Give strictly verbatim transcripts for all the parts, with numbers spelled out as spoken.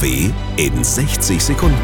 W in sechzig Sekunden.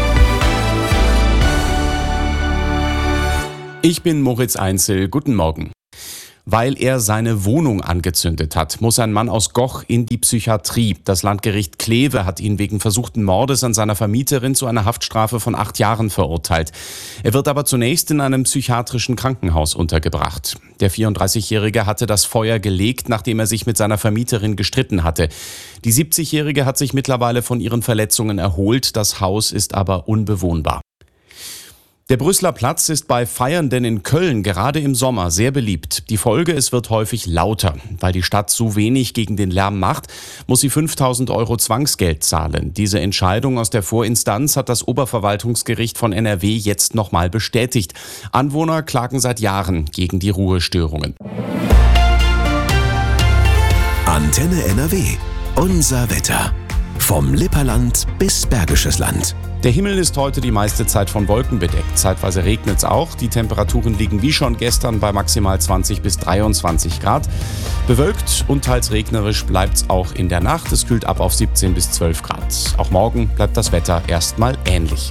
Ich bin Moritz Einzel, guten Morgen. Weil er seine Wohnung angezündet hat, muss ein Mann aus Goch in die Psychiatrie. Das Landgericht Kleve hat ihn wegen versuchten Mordes an seiner Vermieterin zu einer Haftstrafe von acht Jahren verurteilt. Er wird aber zunächst in einem psychiatrischen Krankenhaus untergebracht. Der vierunddreißigjährige hatte das Feuer gelegt, nachdem er sich mit seiner Vermieterin gestritten hatte. Die siebzigjährige hat sich mittlerweile von ihren Verletzungen erholt, das Haus ist aber unbewohnbar. Der Brüsseler Platz ist bei Feiernden in Köln gerade im Sommer sehr beliebt. Die Folge, es wird häufig lauter. Weil die Stadt so wenig gegen den Lärm macht, muss sie fünftausend Euro Zwangsgeld zahlen. Diese Entscheidung aus der Vorinstanz hat das Oberverwaltungsgericht von N R W jetzt nochmal bestätigt. Anwohner klagen seit Jahren gegen die Ruhestörungen. Antenne N R W. Unser Wetter. Vom Lipperland bis Bergisches Land. Der Himmel ist heute die meiste Zeit von Wolken bedeckt. Zeitweise regnet es auch. Die Temperaturen liegen wie schon gestern bei maximal zwanzig bis dreiundzwanzig Grad. Bewölkt und teils regnerisch bleibt es auch in der Nacht. Es kühlt ab auf siebzehn bis zwölf Grad. Auch morgen bleibt das Wetter erstmal ähnlich.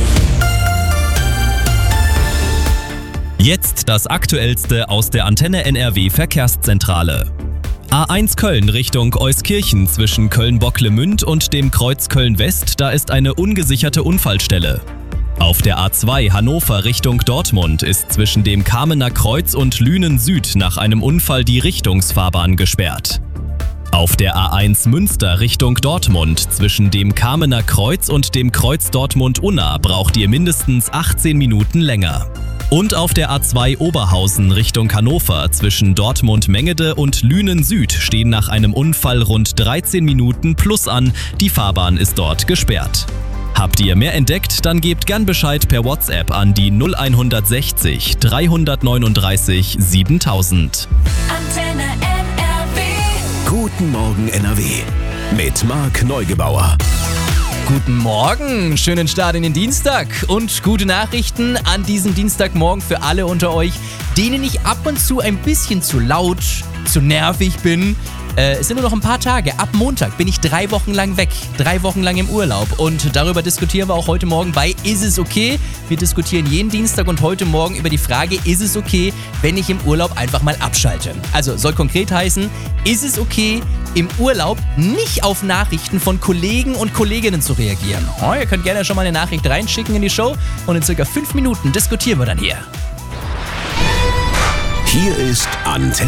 Jetzt das Aktuellste aus der Antenne N R W Verkehrszentrale. A eins Köln Richtung Euskirchen zwischen Köln-Bocklemünd und dem Kreuz Köln-West, da ist eine ungesicherte Unfallstelle. Auf der A zwei Hannover Richtung Dortmund ist zwischen dem Kamener Kreuz und Lünen Süd nach einem Unfall die Richtungsfahrbahn gesperrt. Auf der A eins Münster Richtung Dortmund zwischen dem Kamener Kreuz und dem Kreuz Dortmund-Unna braucht ihr mindestens achtzehn Minuten länger. Und auf der A zwei Oberhausen Richtung Hannover zwischen Dortmund-Mengede und Lünen Süd stehen nach einem Unfall rund dreizehn Minuten plus an. Die Fahrbahn ist dort gesperrt. Habt ihr mehr entdeckt? Dann gebt gern Bescheid per WhatsApp an die null hundertsechzig dreihundertneununddreißig siebentausend. Antenne N R W. Guten Morgen N R W. Mit Marc Neugebauer. Guten Morgen, schönen Start in den Dienstag und gute Nachrichten an diesem Dienstagmorgen für alle unter euch, denen ich ab und zu ein bisschen zu laut, zu nervig bin. Äh, es sind nur noch ein paar Tage. Ab Montag bin ich drei Wochen lang weg, drei Wochen lang im Urlaub und darüber diskutieren wir auch heute Morgen bei Ist es okay? Wir diskutieren jeden Dienstag und heute Morgen über die Frage, ist es okay, wenn ich im Urlaub einfach mal abschalte? Also soll konkret heißen, ist es okay, im Urlaub nicht auf Nachrichten von Kollegen und Kolleginnen zu reagieren? Oh, ihr könnt gerne schon mal eine Nachricht reinschicken in die Show und in circa fünf Minuten diskutieren wir dann hier. Hier ist Antenne.